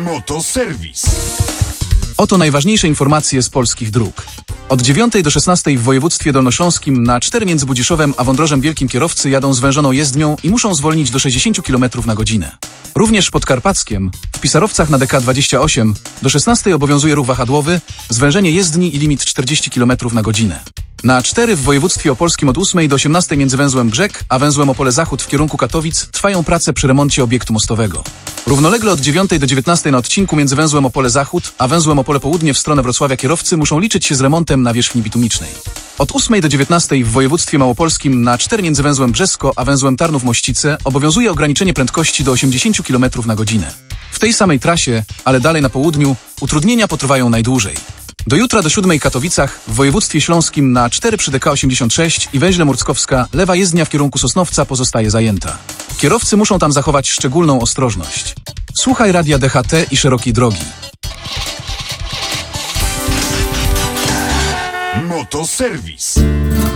Motoserwis. Oto najważniejsze informacje z polskich dróg. Od 9 do 16 w województwie dolnośląskim na 4 między Budziszowem a Wądrożem Wielkim kierowcy jadą zwężoną jezdnią i muszą zwolnić do 60 km na godzinę. Również pod Karpackiem, w Pisarowcach na DK 28 do 16 obowiązuje ruch wahadłowy, zwężenie jezdni i limit 40 km na godzinę. Na 4 w województwie opolskim od 8 do 18 między węzłem Brzeg a węzłem Opole Zachód w kierunku Katowic trwają prace przy remoncie obiektu mostowego. Równolegle od 9 do 19 na odcinku między węzłem Opole Zachód a węzłem Opole Południe w stronę Wrocławia kierowcy muszą liczyć się z remontem nawierzchni bitumicznej. Od 8 do 19 w województwie małopolskim na 4 między węzłem Brzesko a węzłem Tarnów-Mościce obowiązuje ograniczenie prędkości do 80 km na godzinę. W tej samej trasie, ale dalej na południu, utrudnienia potrwają najdłużej. Do jutra do 7 Katowicach, w województwie śląskim na 4 przy DK 86 i węźle Murckowska lewa jezdnia w kierunku Sosnowca pozostaje zajęta. Kierowcy muszą tam zachować szczególną ostrożność. Słuchaj radia DHT i szerokiej drogi. Motoserwis.